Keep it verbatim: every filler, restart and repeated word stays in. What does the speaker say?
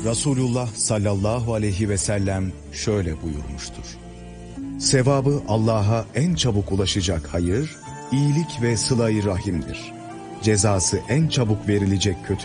Resulullah sallallahu aleyhi ve sellem şöyle buyurmuştur: sevabı Allah'a en çabuk ulaşacak hayır, iyilik ve sıla-i rahimdir. Cezası en çabuk verilecek kötülük,